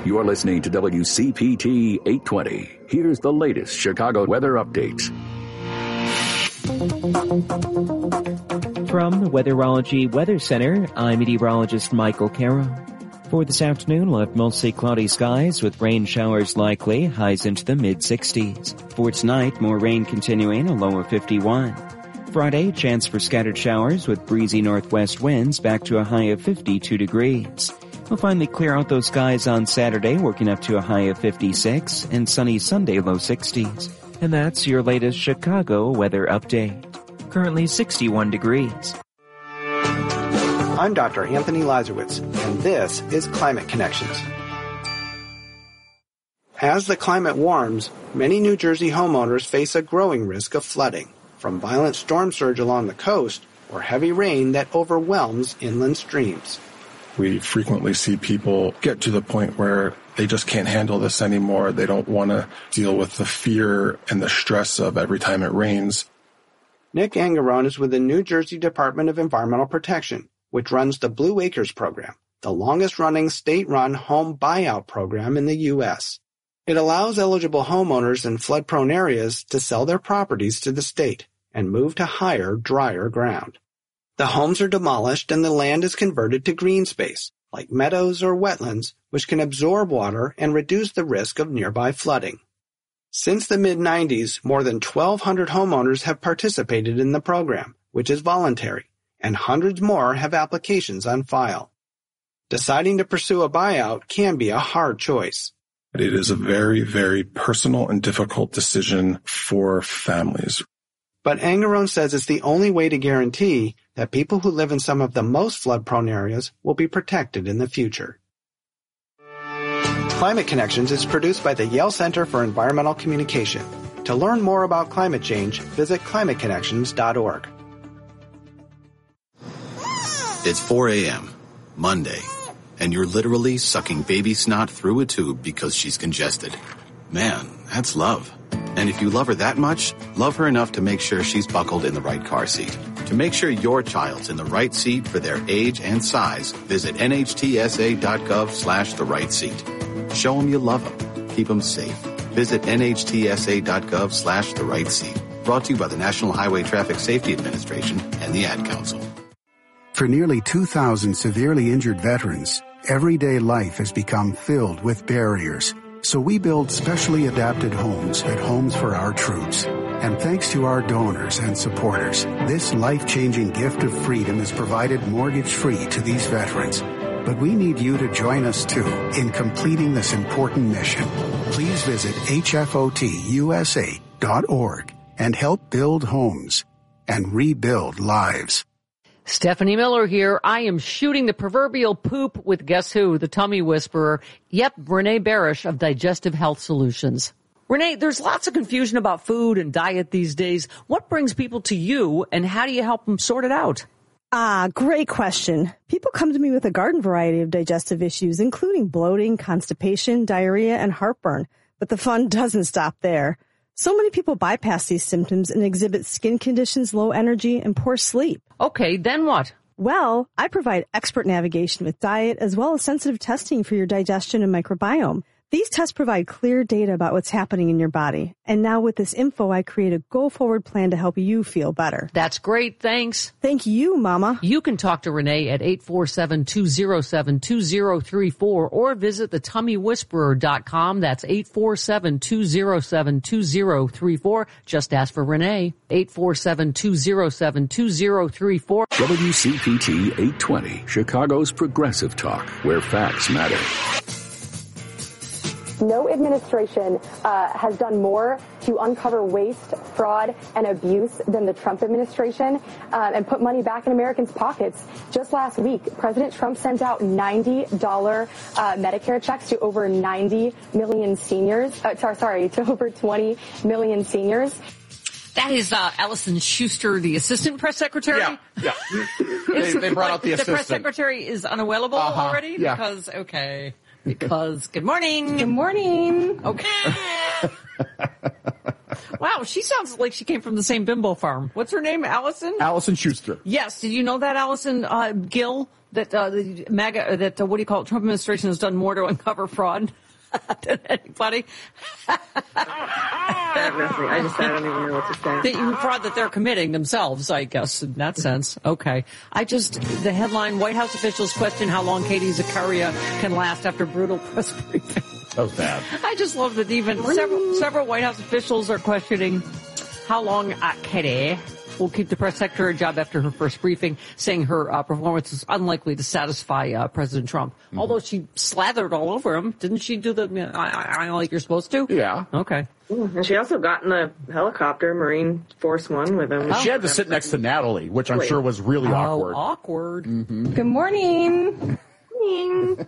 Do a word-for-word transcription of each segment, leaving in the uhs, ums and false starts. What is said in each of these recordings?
You're listening to W C P T eight twenty. Here's the latest Chicago weather updates. From the Weatherology Weather Center, I'm meteorologist Michael Caro. For this afternoon, we'll have mostly cloudy skies with rain showers likely, highs into the mid-sixties. For tonight, more rain continuing, a low of fifty-one. Friday, chance for scattered showers with breezy northwest winds back to a high of fifty-two degrees. We'll finally clear out those skies on Saturday, working up to a high of fifty-six, and sunny Sunday, low sixties. And that's your latest Chicago weather update. Currently sixty-one degrees. I'm Doctor Anthony Lazarowitz, and this is Climate Connections. As the climate warms, many New Jersey homeowners face a growing risk of flooding, from violent storm surge along the coast or heavy rain that overwhelms inland streams. We frequently see people get to the point where they just can't handle this anymore. They don't want to deal with the fear and the stress of every time it rains. Nick Angarone is with the New Jersey Department of Environmental Protection, which runs the Blue Acres program, the longest-running state-run home buyout program in the U S. It allows eligible homeowners in flood-prone areas to sell their properties to the state and move to higher, drier ground. The homes are demolished and the land is converted to green space, like meadows or wetlands, which can absorb water and reduce the risk of nearby flooding. Since the mid nineties, more than twelve hundred homeowners have participated in the program, which is voluntary, and hundreds more have applications on file. Deciding to pursue a buyout can be a hard choice. It is a very, very personal and difficult decision for families. But Angarone says it's the only way to guarantee that people who live in some of the most flood-prone areas will be protected in the future. Climate Connections is produced by the Yale Center for Environmental Communication. To learn more about climate change, visit climate connections dot org. It's four a.m., Monday, and you're literally sucking baby snot through a tube because she's congested. Man, that's love. And if you love her that much, love her enough to make sure she's buckled in the right car seat. To make sure your child's in the right seat for their age and size, visit N H T S A dot gov slash the right seat. Show them you love them. Keep them safe. Visit N H T S A dot gov slash the right seat. Brought to you by the National Highway Traffic Safety Administration and the Ad Council. For nearly two thousand severely injured veterans, everyday life has become filled with barriers. So we build specially adapted homes at Homes for Our Troops. And thanks to our donors and supporters, this life-changing gift of freedom is provided mortgage-free to these veterans. But we need you to join us, too, in completing this important mission. Please visit H F O T U S A dot org and help build homes and rebuild lives. Stephanie Miller here. I am shooting the proverbial poop with guess who? The tummy whisperer. Yep, Renee Barish of Digestive Health Solutions. Renee, there's lots of confusion about food and diet these days. What brings people to you, and how do you help them sort it out? Ah, great question. People come to me with a garden variety of digestive issues, including bloating, constipation, diarrhea, and heartburn. But the fun doesn't stop there. So many people bypass these symptoms and exhibit skin conditions, low energy, and poor sleep. Okay, then what? Well, I provide expert navigation with diet as well as sensitive testing for your digestion and microbiome. These tests provide clear data about what's happening in your body. And now with this info, I create a go-forward plan to help you feel better. That's great. Thanks. Thank you, Mama. You can talk to Renee at eight four seven, two oh seven, two oh three four or visit the tummy whisperer dot com. That's eight four seven, two oh seven, two oh three four. Just ask for Renee. eight four seven, two oh seven, two oh three four. W C P T eight twenty, Chicago's progressive talk, where facts matter. No administration uh, has done more to uncover waste, fraud, and abuse than the Trump administration uh, and put money back in Americans' pockets. Just last week, President Trump sent out ninety dollars uh, Medicare checks to over ninety million seniors. Uh, sorry, sorry, to over twenty million seniors. That is uh, Allison Schuster, the assistant press secretary. Yeah, yeah. they, they brought out the assistant. The press secretary is unavailable uh-huh. already? Yeah. Because, okay. Because, good morning. Good morning. Okay. Wow, she sounds like she came from the same bimbo farm. What's her name, Allison? Allison Schuster. Yes. Did you know that, Allison uh, Gill, that uh, the MAGA, that uh, what do you call it, Trump administration has done more to uncover fraud than anybody? I just I don't even know what to say. The fraud that they're committing themselves, I guess, in that sense. Okay. I just, the headline, White House officials question how long Katie Zakaria can last after brutal press briefing. That was bad. I just love that even several, several White House officials are questioning how long uh, Katie will keep the press secretary job after her first briefing, saying her uh, performance is unlikely to satisfy uh, President Trump. Mm-hmm. Although she slathered all over him. Didn't she do the, you know, I, I, I like you're supposed to? Yeah. Okay. And she also got in the helicopter, Marine Force One, with him. Oh. She had to sit next to Natalie, which I'm Wait. sure was really oh, awkward. awkward. Mm-hmm. Good morning. Morning.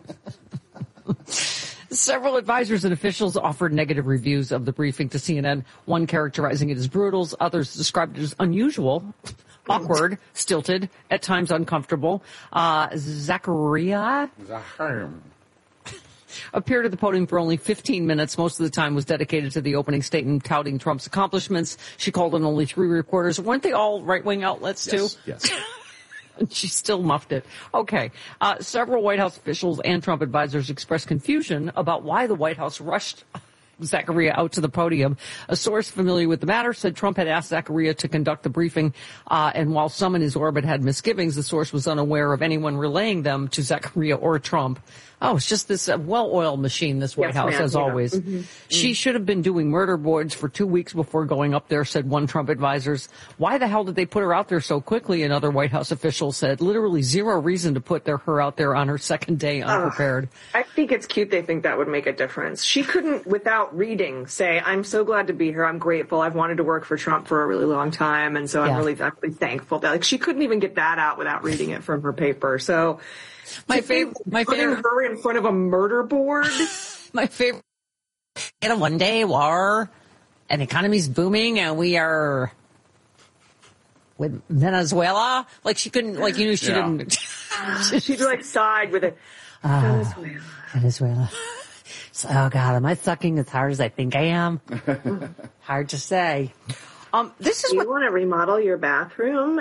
Several advisors and officials offered negative reviews of the briefing to C N N, one characterizing it as brutal, others described it as unusual, awkward, stilted, at times uncomfortable. Uh, Zakaria appeared at the podium for only fifteen minutes. Most of the time was dedicated to the opening statement touting Trump's accomplishments. She called on only three reporters. Weren't they all right-wing outlets, too? Yes, yes. She still muffed it. Okay. Uh, several White House officials and Trump advisors expressed confusion about why the White House rushed Zakaria out to the podium. A source familiar with the matter said Trump had asked Zakaria to conduct the briefing, uh, and while some in his orbit had misgivings, the source was unaware of anyone relaying them to Zakaria or Trump. Oh, it's just this uh, well-oiled machine, this White yes, House, ma'am. as yeah. always. Mm-hmm. She mm-hmm. should have been doing murder boards for two weeks before going up there, said one Trump advisor. Why the hell did they put her out there so quickly, another White House official said. Literally zero reason to put their, her out there on her second day unprepared. Uh, I think it's cute they think that would make a difference. She couldn't, without reading, say, I'm so glad to be here, I'm grateful, I've wanted to work for Trump for a really long time, and so I'm, yeah. really, I'm really thankful. That, like, she couldn't even get that out without reading it from her paper. So... My favorite, my favorite, putting her in front of a murder board. My favorite. In a one-day war, and the economy's booming, and we are with Venezuela. Like she couldn't, like you knew she yeah. didn't. She'd like side with it. Uh, Venezuela. Venezuela. So, oh God, am I sucking as hard as I think I am? Hard to say. Um, this is Do you what, want to remodel your bathroom?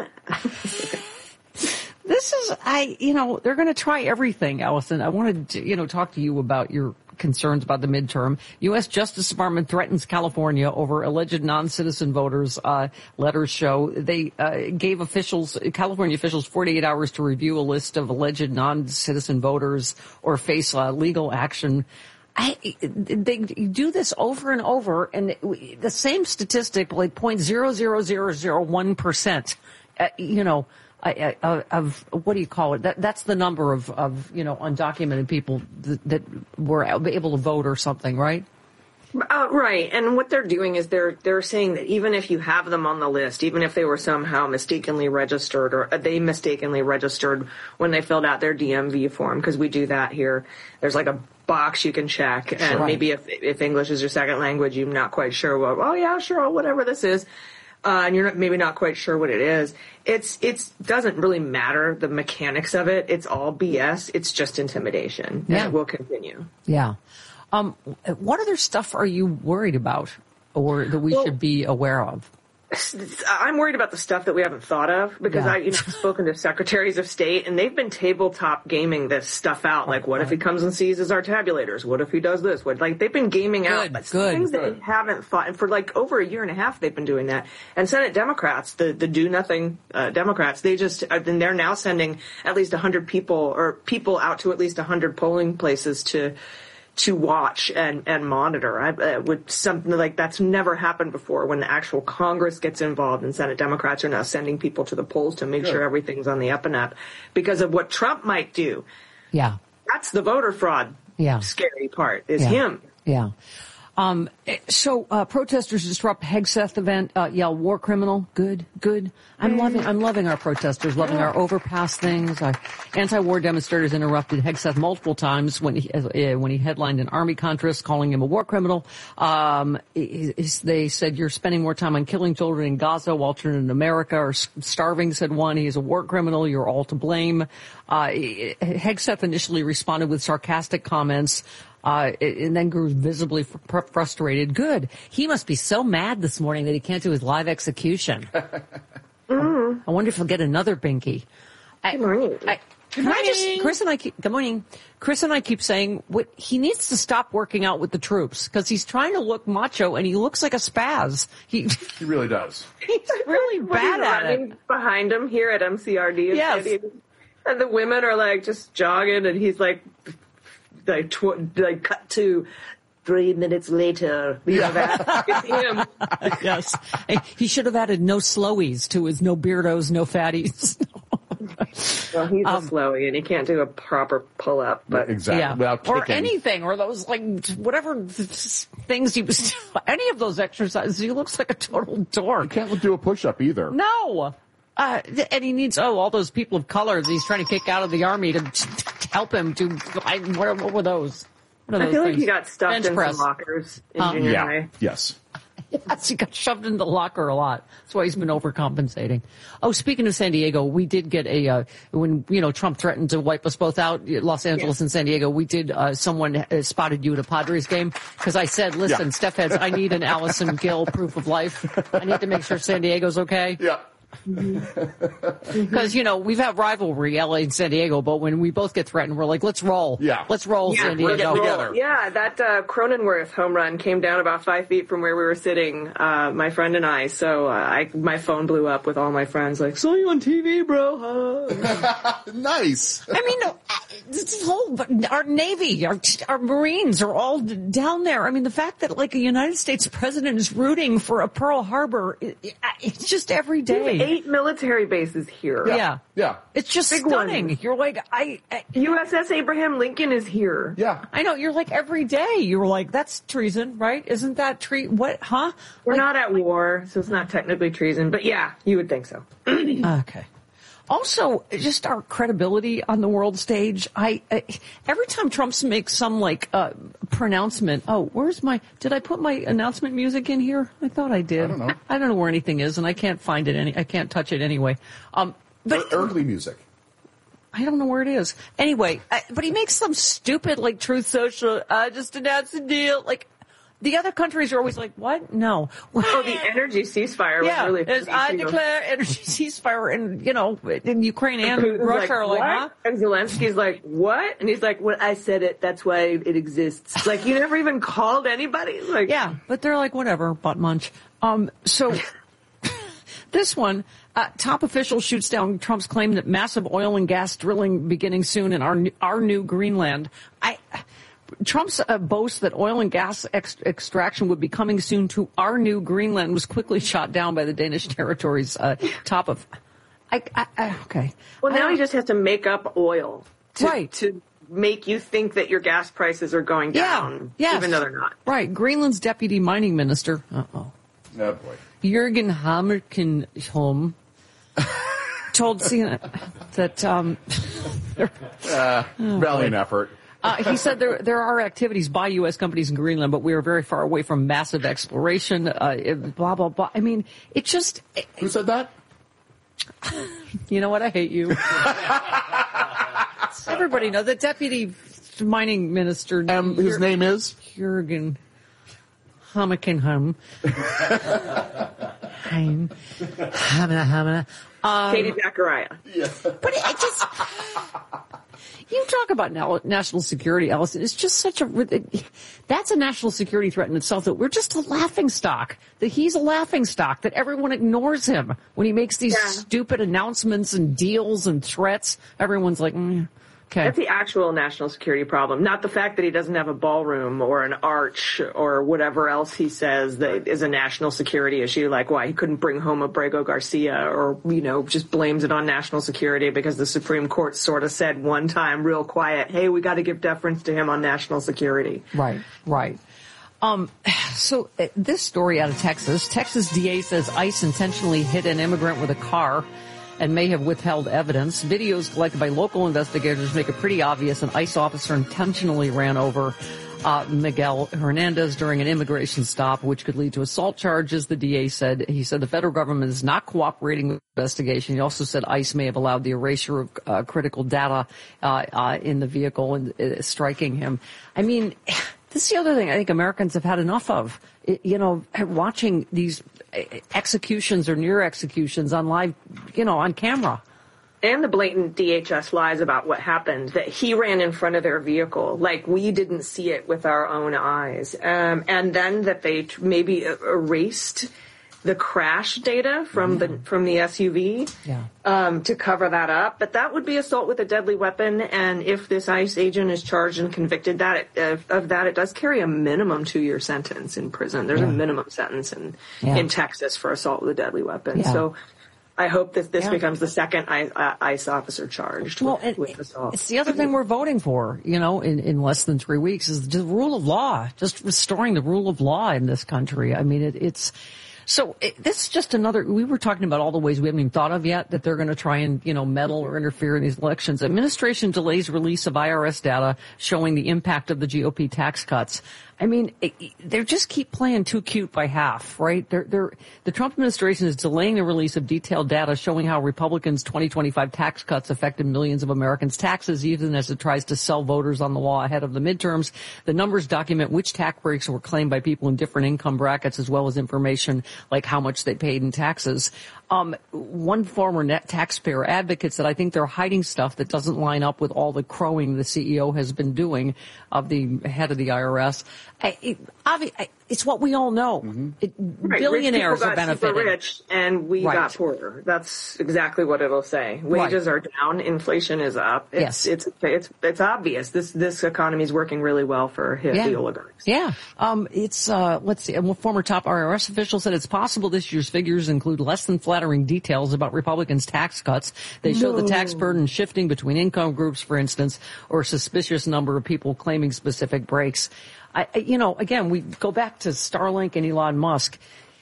This is, I, you know, they're going to try everything, Allison. I wanted to, you know, talk to you about your concerns about the midterm. U S Justice Department threatens California over alleged non-citizen voters. Uh, letters show they uh, gave officials, California officials, forty-eight hours to review a list of alleged non-citizen voters or face uh, legal action. I, they do this over and over, and the same statistic, like zero point zero zero zero zero one percent, uh, you know, I, I, of what do you call it? That that's the number of, of you know undocumented people that, that were able to vote or something, right? Uh, right, and what they're doing is they're they're saying that even if you have them on the list, even if they were somehow mistakenly registered or they mistakenly registered when they filled out their D M V form, because we do that here. There's like a box you can check, and right. maybe if if English is your second language, you're not quite sure what. Oh yeah, sure, whatever this is. Uh, and you're not, maybe not quite sure what it is. It's, it's, doesn't really matter the mechanics of it. It's all B S. It's just intimidation. Yeah. And it will continue. Yeah. Um, what other stuff are you worried about or that we well, should be aware of? I'm worried about the stuff that we haven't thought of because yeah. I, you know, I've spoken to secretaries of state and they've been tabletop gaming this stuff out. Like, what if he comes and seizes our tabulators? What if he does this? What, like, they've been gaming good, out good, things good. that they haven't thought. And for like over a year and a half, they've been doing that. And Senate Democrats, the, the do nothing, uh, Democrats, they just, uh, then they're now sending at least a hundred people or people out to at least a hundred polling places to, to watch and, and monitor. I, uh, would something like that's never happened before when the actual Congress gets involved and Senate Democrats are now sending people to the polls to make Good. sure everything's on the up and up because of what Trump might do. Yeah. That's the voter fraud. Yeah. Scary part is yeah. him. Yeah. Um, so, uh, protesters disrupt Hegseth event, uh, yell war criminal. Good, good. I'm loving, I'm loving our protesters, loving our overpass things. Our anti-war demonstrators interrupted Hegseth multiple times when he, uh, when he headlined an army contrast, calling him a war criminal. Um, he, he, they said you're spending more time on killing children in Gaza while children in America are starving, said one. He is a war criminal. You're all to blame. Uh, Hegseth initially responded with sarcastic comments. uh, and then grew visibly fr- frustrated. Good. He must be so mad this morning that he can't do his live execution. mm. I wonder if he'll get another binky. Good morning. I, I, Can I just, Chris and I keep, good morning. Chris and I keep saying what he needs to stop working out with the troops because he's trying to look macho and he looks like a spaz. He, he really does. He's really bad he's at running it. Behind him here at M C R D. Yes. And the women are like just jogging and he's like, like, tw- like cut to three minutes later. Yeah. It's him. Yes. He should have added no slowies to his no beardos, no fatties. Well, he's um, a slowy and he can't do a proper pull-up. But exactly. Yeah. Without or kicking. anything, or those, like, whatever things he was, any of those exercises, he looks like a total dork. He can't do a push-up either. No. Uh, and he needs, oh, all those people of color that he's trying to kick out of the army to, to help him to, I, what, what were those? What are I those feel things? like he got stuffed Bench in press. some lockers in Um, junior Yeah. high. Yes. Yes, he got shoved into the locker a lot. That's why he's been overcompensating. Oh, speaking of San Diego, we did get a, uh, when, you know, Trump threatened to wipe us both out, Los Angeles Yeah. and San Diego, we did, uh, someone uh, spotted you at a Padres game. Cause I said, listen, Yeah. Steph heads, I need an Allison Gill proof of life. I need to make sure San Diego's okay. Yeah. Because, you know, we've had rivalry, L A and San Diego, but when we both get threatened, we're like, let's roll. Yeah. Let's roll, Yeah, San we're Diego. getting together. rolled. Yeah, that uh, Cronenworth home run came down about five feet from where we were sitting, uh, my friend and I. So uh, I, my phone blew up with all my friends, like, saw you on T V, bro. Huh? Nice. I mean, no, this whole, our Navy, our, our Marines are all down there. I mean, the fact that, like, a United States president is rooting for a Pearl Harbor, it, it, it's just every We have day. eight military bases here. Yeah. Yeah. It's just Big stunning. ones. You're like, I, I, U S S Abraham Lincoln is here. Yeah. I know, you're like every day. You're like, that's treason, right? Isn't that tre, what, huh? We're Like- not at war, so it's not technically treason, but yeah, you would think so. Okay. Also, just our credibility on the world stage. I, I every time Trump makes some like uh, pronouncement. Oh, where's my? Did I put my announcement music in here? I thought I did. I don't know. I don't know where anything is, and I can't find it. Any. I can't touch it anyway. Um, but Earthly music. I don't know where it is. Anyway, I, but he makes some stupid like Truth Social. I just announced a deal. Like the other countries are always like, what? No. Oh, the energy ceasefire Yeah, was really as I funny, too. declare energy ceasefire, and you know, in Ukraine and Putin's Russia are like, what? huh? And Zelensky's like, what? And he's like, well, I said it. That's why it exists. Like, you never even called anybody. Like, Yeah, but they're like, whatever, butt munch. Um, so this one, uh, top official shoots down Trump's claim that massive oil and gas drilling beginning soon in our our new Greenland. I. Trump's uh, boast that oil and gas ex- extraction would be coming soon to our new Greenland was quickly shot down by the Danish territory's uh, top of. I, I, I, okay. Well, now I he don't- just has to make up oil to, Right. to make you think that your gas prices are going down, yes. even though they're not. Right. Greenland's deputy mining minister. Uh oh. Oh boy. Jürgen Hammerkenholm told C N N that um, Uh, valiant effort. uh, he said there there are activities by U S companies in Greenland, but we are very far away from massive exploration. Uh, it- blah blah blah. I mean, it just. It, Who said that? you know what? I hate you. Everybody knows the deputy mining minister. Um, his Jür- name is? Jürgen Hammerkenholm. Hein. Hammer, hammer. Um, Katie Zachariah. But it, it just, you talk about now, national security, Allison. It's just such a, that's a national security threat in itself that we're just a laughing stock, that he's a laughing stock, that everyone ignores him when he makes these Yeah. stupid announcements and deals and threats. Everyone's like, mm, okay. That's the actual national security problem, not the fact that he doesn't have a ballroom or an arch or whatever else he says that is a national security issue, like why he couldn't bring home Abrego Garcia or, you know, just blames it on national security because the Supreme Court sort of said one time real quiet, hey, we got to give deference to him on national security. Right, right. Um, so uh, this story out of Texas, Texas D A says ICE intentionally hit an immigrant with a car and may have withheld evidence. Videos collected by local investigators make it pretty obvious an ICE officer intentionally ran over uh, Miguel Hernandez during an immigration stop, which could lead to assault charges. The D A said, he said the federal government is not cooperating with the investigation. He also said ICE may have allowed the erasure of uh, critical data uh, uh, in the vehicle and uh, striking him. I mean, this is the other thing I think Americans have had enough of. It, you know, watching these executions or near executions on live, you know, on camera. And the blatant D H S lies about what happened, that he ran in front of their vehicle, like we didn't see it with our own eyes. Um, and then that they t- maybe erased the crash data from yeah. the from the S U V yeah. um, to cover that up. But that would be assault with a deadly weapon. And if this ICE agent is charged and convicted that uh, of that, it does carry a minimum two-year sentence in prison. There's yeah. a minimum sentence in, yeah. in Texas for assault with a deadly weapon. Yeah. So I hope that this yeah. becomes the second ICE officer charged well, with, with assault. It's the other thing we're voting for, you know, in, in less than three weeks is the rule of law, just restoring the rule of law in this country. I mean, it, it's... So it, this is just another, we were talking about all the ways we haven't even thought of yet that they're going to try and, you know, meddle or interfere in these elections. Administration delays release of I R S data showing the impact of the G O P tax cuts. I mean, it, they just keep playing too cute by half, right? They're, they're, the Trump administration is delaying the release of detailed data showing how Republicans' twenty twenty-five tax cuts affected millions of Americans' taxes, even as it tries to sell voters on the law ahead of the midterms. The numbers document which tax breaks were claimed by people in different income brackets, as well as information like how much they paid in taxes. Um, one former net taxpayer advocate said, I think they're hiding stuff that doesn't line up with all the crowing the C E O has been doing of the head of the I R S. I, it, obvi- it's what we all know. Mm-hmm. It, right. Billionaires rich are benefiting. Super rich, and we right. got poorer. That's exactly what it'll say. Wages right. are down, inflation is up. It's, yes, it's it's it's obvious. This this economy is working really well for his, yeah. the oligarchs. Yeah, um, it's uh, let's see. A former top I R S official said it's possible this year's figures include less than flattering details about Republicans' tax cuts. They show no. the tax burden shifting between income groups, for instance, or a suspicious number of people claiming specific breaks. I, you know, again, we go back to Starlink and Elon Musk.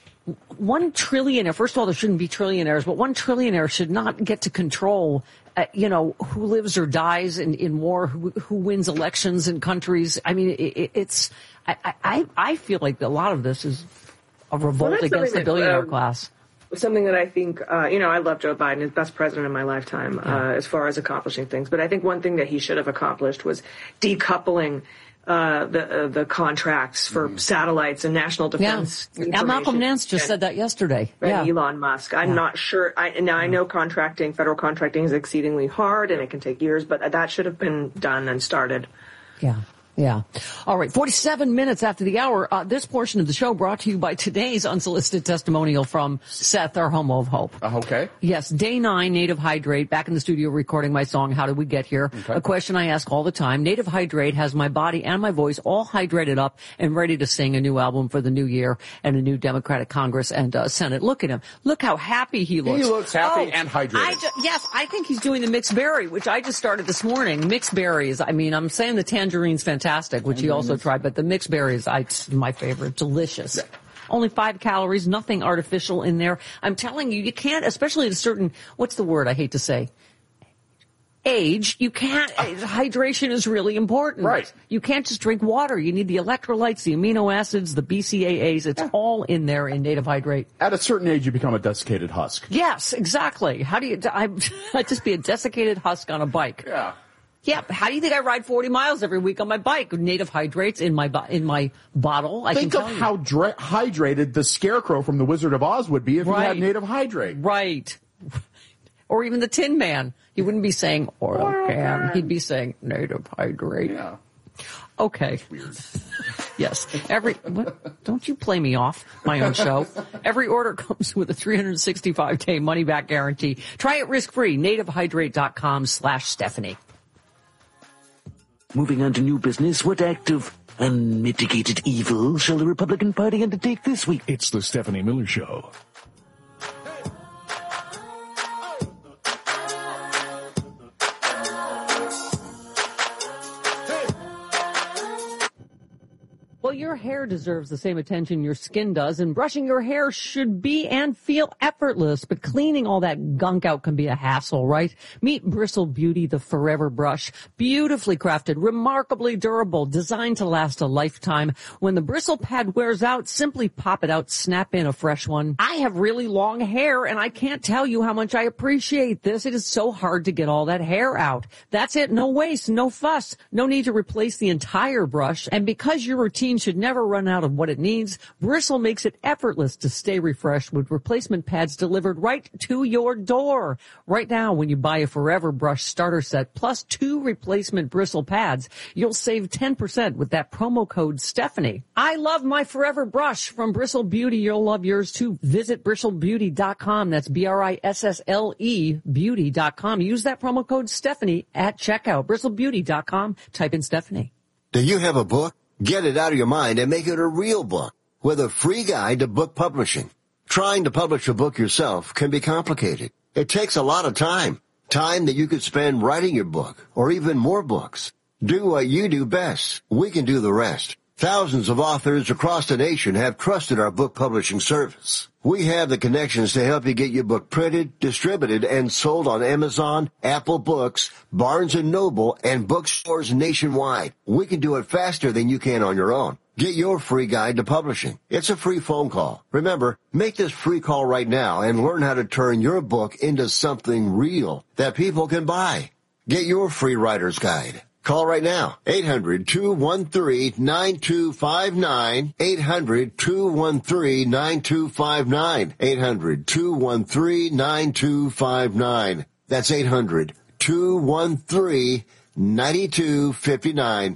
One trillionaire, first of all, there shouldn't be trillionaires, but one trillionaire should not get to control, uh, you know, who lives or dies in, in war, who, who wins elections in countries. I mean, it, it's, I, I, I feel like a lot of this is a revolt well, against the billionaire um, class. Something that I think, uh, you know, I love Joe Biden, he's best president of my lifetime, uh, as far as accomplishing things. But I think one thing that he should have accomplished was decoupling Uh, the uh, the contracts for mm. satellites and national defense. Yeah, Malcolm Nance just and, said that yesterday. And yeah. Elon Musk. I'm yeah. not sure. I, now I know contracting, federal contracting is exceedingly hard and it can take years, but that should have been done and started. Yeah. Yeah. All right. forty-seven minutes after the hour. Uh, this portion of the show brought to you by today's unsolicited testimonial from Seth, our homo of hope. Uh, okay. Yes. Day nine, Native Hydrate, back in the studio recording my song, How Did We Get Here? Okay. A question I ask all the time. Native Hydrate has my body and my voice all hydrated up and ready to sing a new album for the new year and a new Democratic Congress and uh, Senate. Look at him. Look how happy he looks. He looks happy oh, and hydrated. I ju- yes, I think he's doing the mixed berry, which I just started this morning. Mixed berries. I mean, I'm saying the tangerine's fantastic, which he also tried, but the mixed berries, I, it's my favorite. Delicious. Yeah. Only five calories, nothing artificial in there. I'm telling you, you can't, especially at a certain, what's the word I hate to say? Age, you can't, uh, hydration is really important. Right. You can't just drink water. You need the electrolytes, the amino acids, the B C A As. It's yeah. all in there in Native Hydrate. At a certain age, you become a desiccated husk. Yes, exactly. How do you, I, I'd just be a desiccated husk on a bike. Yeah. Yeah, how do you think I ride forty miles every week on my bike? Native Hydrates in my in my bottle. I think can of tell you. how dra- hydrated the Scarecrow from The Wizard of Oz would be if right. he had Native Hydrate. Right. Or even the Tin Man. He wouldn't be saying oil, oil can. can. He'd be saying Native Hydrate. Yeah. Okay. Weird. Yes. Every, what? Don't you play me off my own show. Every order comes with a three hundred sixty-five day money back guarantee. Try it risk free. nativehydrate.com slash Stephanie. Moving on to new business, what act of unmitigated evil shall the Republican Party undertake this week? It's the Stephanie Miller Show. Well, Well, your hair deserves the same attention your skin does, and brushing your hair should be and feel effortless, but cleaning all that gunk out can be a hassle, right? Meet Bristle Beauty, the Forever Brush. Beautifully crafted, remarkably durable, designed to last a lifetime. When the bristle pad wears out, simply pop it out, snap in a fresh one. I have really long hair, and I can't tell you how much I appreciate this. It is so hard to get all that hair out. That's it. No waste, no fuss. No need to replace the entire brush. And because your routine should never run out of what it needs, Bristle makes it effortless to stay refreshed with replacement pads delivered right to your door. Right now, when you buy a Forever Brush starter set plus two replacement bristle pads, you'll save ten percent with that promo code Stephanie. I love my Forever Brush from Bristle Beauty. You'll love yours too. Visit bristle beauty dot com. That's B R I S S L E beauty dot com. Use that promo code Stephanie at checkout. bristle beauty dot com. Type in Stephanie. Do you have a book? Get it out of your mind and make it a real book with a free guide to book publishing. Trying to publish a book yourself can be complicated. It takes a lot of time. Time that you could spend writing your book or even more books. Do what you do best. We can do the rest. Thousands of authors across the nation have trusted our book publishing service. We have the connections to help you get your book printed, distributed, and sold on Amazon, Apple Books, Barnes and Noble, and bookstores nationwide. We can do it faster than you can on your own. Get your free guide to publishing. It's a free phone call. Remember, make this free call right now and learn how to turn your book into something real that people can buy. Get your free writer's guide. Call right now, eight hundred, two one three, nine two five nine, eight hundred, two one three, nine two five nine, eight hundred, two one three, nine two five nine. That's eight hundred, two one three, nine two five nine.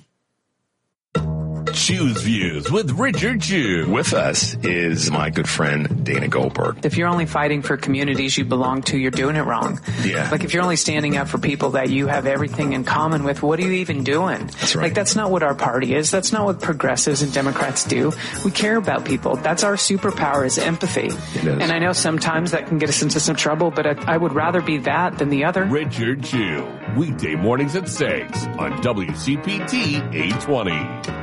Choose Views with Richard Chew. With us is my good friend Dana Goldberg. If you're only fighting for communities you belong to, you're doing it wrong. Yeah. Like if you're only standing up for people that you have everything in common with, what are you even doing? That's right. Like that's not what our party is. That's not what progressives and Democrats do. We care about people. That's our superpower is empathy. It is. And I know sometimes that can get us into some trouble, but I, I would rather be that than the other. Richard Chew. Weekday mornings at six on W C P T eight twenty.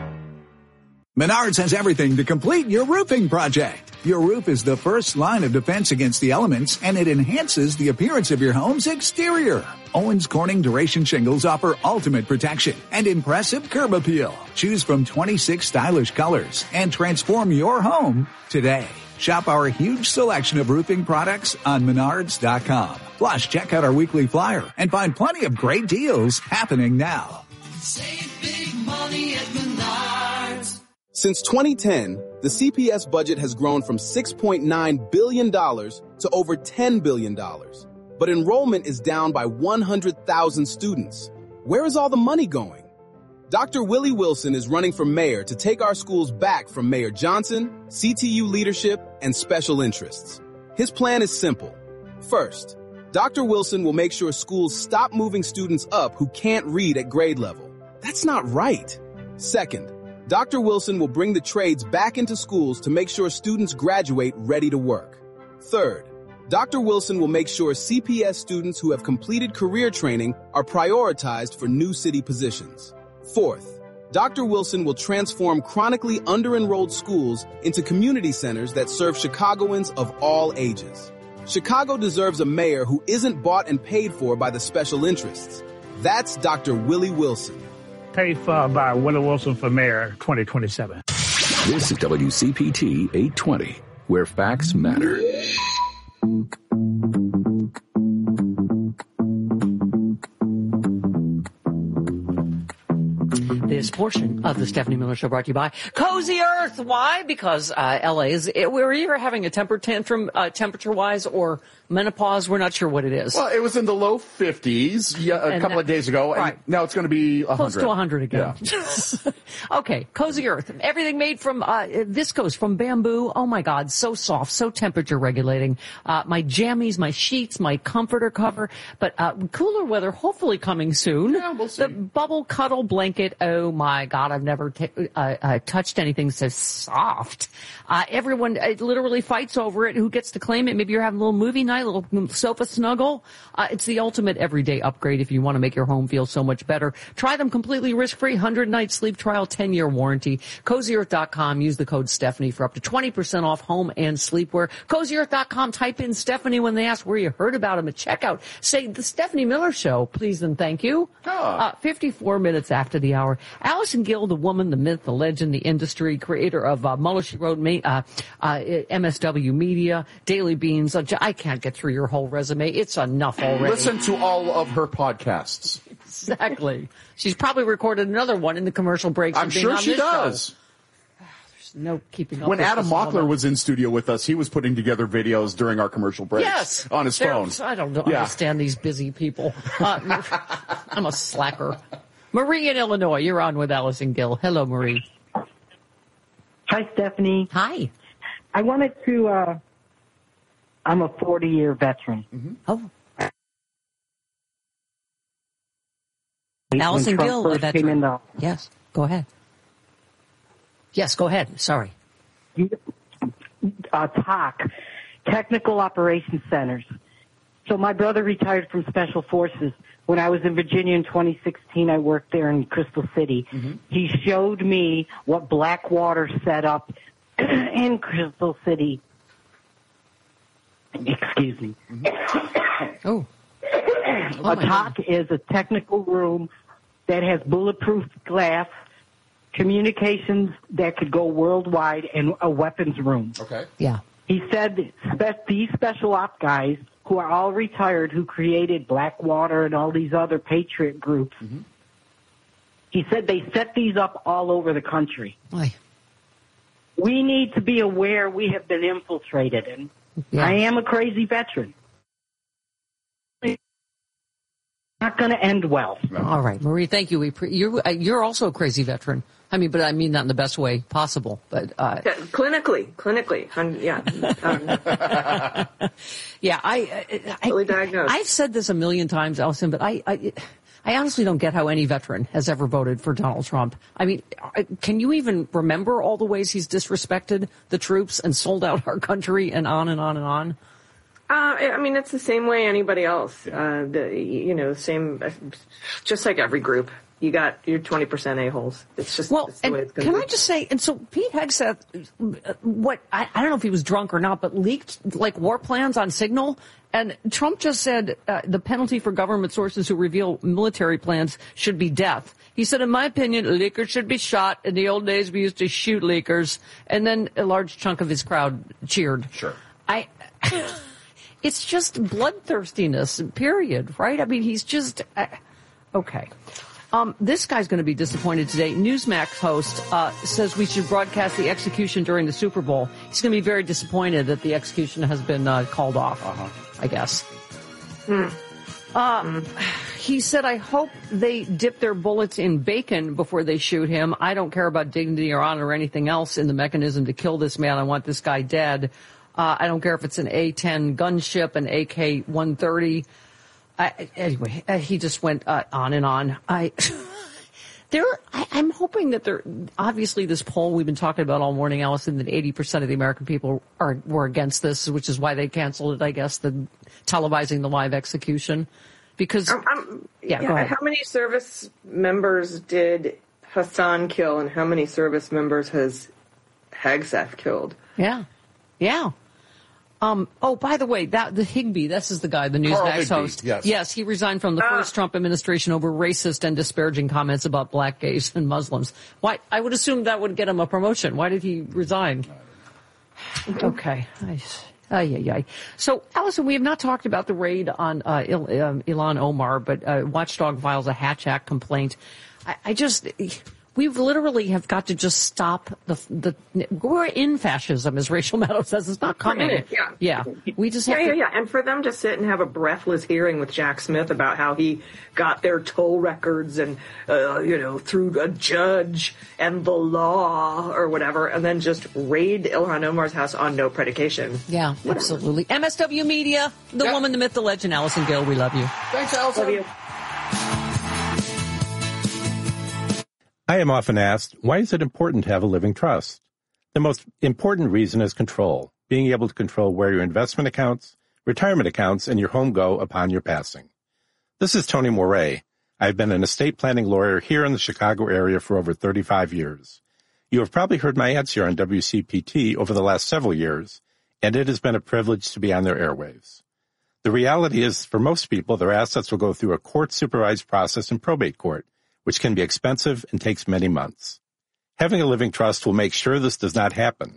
Menards has everything to complete your roofing project. Your roof is the first line of defense against the elements, and it enhances the appearance of your home's exterior. Owens Corning Duration Shingles offer ultimate protection and impressive curb appeal. Choose from twenty-six stylish colors and transform your home today. Shop our huge selection of roofing products on menards dot com. Plus, check out our weekly flyer and find plenty of great deals happening now. Save big money at Menards. Since twenty ten, the C P S budget has grown from six point nine billion dollars to over ten billion dollars. But enrollment is down by one hundred thousand students. Where is all the money going? Doctor Willie Wilson is running for mayor to take our schools back from Mayor Johnson, C T U leadership, and special interests. His plan is simple. First, Doctor Wilson will make sure schools stop moving students up who can't read at grade level. That's not right. Second, Doctor Wilson will bring the trades back into schools to make sure students graduate ready to work. Third, Doctor Wilson will make sure C P S students who have completed career training are prioritized for new city positions. Fourth, Doctor Wilson will transform chronically under-enrolled schools into community centers that serve Chicagoans of all ages. Chicago deserves a mayor who isn't bought and paid for by the special interests. That's Doctor Willie Wilson. Paid for by Willie Wilson for mayor twenty twenty-seven. This is W C P T eight twenty, where facts matter. This portion of the Stephanie Miller Show brought to you by Cozy Earth. Why? Because uh, L A is, it, we're either having a temper tantrum uh, temperature-wise or menopause. We're not sure what it is. Well, it was in the low fifties yeah, a and couple that, of days ago, and right. now it's going to be one hundred. Close to one hundred again. Yeah. Okay, Cozy Earth. Everything made from uh, viscose, from bamboo. Oh, my God, so soft, so temperature regulating. Uh, my jammies, my sheets, my comforter cover. But uh, cooler weather hopefully coming soon. Yeah, we'll see. The Bubble Cuddle Blanket. Oh, oh my God, I've never t- uh, uh, touched anything so soft. Uh, everyone uh, literally fights over it. Who gets to claim it? Maybe you're having a little movie night, a little sofa snuggle. Uh, it's the ultimate everyday upgrade if you want to make your home feel so much better. Try them completely risk-free, one hundred night sleep trial, ten year warranty. cozy earth dot com. Use the code Stephanie for up to twenty percent off home and sleepwear. cozy earth dot com. Type in Stephanie when they ask where you heard about them at checkout. Say the Stephanie Miller Show, please and thank you. Uh, fifty-four minutes after the hour. Allison Gill, the woman, the myth, the legend, the industry, creator of uh, Mueller, She Wrote, uh, uh, M S W Media, Daily Beans. Uh, I can't get through your whole resume. It's enough already. Listen to all of her podcasts. Exactly. She's probably recorded another one in the commercial breaks. I'm sure she does. Show. There's no keeping up. When with Adam this Mockler woman. was in studio with us, he was putting together videos during our commercial breaks. Yes, on his They're- phone. I don't know, Yeah. understand these busy people. Uh, I'm a slacker. Marie in Illinois, you're on with Allison Gill. Hello, Marie. Hi, Stephanie. Hi. I wanted to, uh, I'm a forty-year veteran. Mm-hmm. Oh. When Allison Trump Gill, a first veteran. came in the- Yes, go ahead. Yes, go ahead. Sorry. uh, T O C, Technical Operations Centers. So my brother retired from Special Forces. When I was in Virginia in twenty sixteen, I worked there in Crystal City. Mm-hmm. He showed me what Blackwater set up in Crystal City. Excuse me. Oh. A T O C is a technical room that has bulletproof glass, communications that could go worldwide, and a weapons room. Okay. Yeah. He said spe- these special op guys, who are all retired, who created Blackwater and all these other patriot groups, Mm-hmm. he said they set these up all over the country. Aye. We need to be aware we have been infiltrated, and Yeah. I am a crazy veteran. It's not going to end well. All right, Marie, thank you. We pre- you're, uh, you're also a crazy veteran. I mean, but I mean that in the best way possible. But uh, Yeah, clinically, clinically, um, yeah. Um, yeah, I, I, I Fully diagnosed. I've said this a million times, Allison, but I, I, I honestly don't get how any veteran has ever voted for Donald Trump. I mean, can you even remember all the ways he's disrespected the troops and sold out our country and on and on and on? Uh, I mean, it's the same way anybody else. Uh, the, you know, same, just like every group. You got your twenty percent a-holes. It's just well, it's the and way it's going can to be. I just say, and so Pete Hegseth, what, I, I don't know if he was drunk or not, but leaked like war plans on Signal. And Trump just said uh, the penalty for government sources who reveal military plans should be death. He said, in my opinion, leakers should be shot. In the old days, we used to shoot leakers. And then a large chunk of his crowd cheered. Sure. I, it's just bloodthirstiness, period, right? I mean, he's just, uh, okay. Um, this guy's going to be disappointed today. Newsmax host uh, says we should broadcast the execution during the Super Bowl. He's going to be very disappointed that the execution has been uh, called off, uh-huh. I guess. Hmm. Uh, he said, I hope they dip their bullets in bacon before they shoot him. I don't care about dignity or honor or anything else in the mechanism to kill this man. I want this guy dead. Uh, I don't care if it's an A ten gunship, an A K one thirty. I, anyway, uh, he just went uh, on and on. I, there, I, I'm hoping that there. Obviously, this poll we've been talking about all morning, Allison, that eighty percent of the American people are were against this, which is why they canceled it. I guess the televising the live execution, because Um, um, yeah, go ahead. How many service members did Hassan kill, and how many service members has Hegseth killed? Yeah, yeah. Um, oh, by the way, that the Higbee, this is the guy, the Carl Newsmax Higbee, host. yes. yes, he resigned from the Ah. first Trump administration over racist and disparaging comments about black gays and Muslims. Why? I would assume that would get him a promotion. Why did he resign? Okay. Ay, ay, ay. So, Allison, we have not talked about the raid on uh, Il, um, Ilhan Omar, but uh, Watchdog files a Hatch Act complaint. I, I just... We literally have got to just stop the, the, we're in fascism, as Rachel Maddow says. It's not coming. We're in it, yeah. Yeah. We just have yeah, to. yeah, yeah. And for them to sit and have a breathless hearing with Jack Smith about how he got their toll records and, uh, you know, through a judge and the law or whatever, and then just raid Ilhan Omar's house on no predication. Yeah, absolutely. M S W Media, the Yeah. woman, the myth, the legend, Allison Gill. We love you. Thanks, Allison. Love you. I am often asked, why is it important to have a living trust? The most important reason is control, being able to control where your investment accounts, retirement accounts, and your home go upon your passing. This is Tony Moret. I've been an estate planning lawyer here in the Chicago area for over thirty-five years. You have probably heard my ads here on W C P T over the last several years, and it has been a privilege to be on their airwaves. The reality is, for most people, their assets will go through a court-supervised process in probate court, which can be expensive and takes many months. Having a living trust will make sure this does not happen.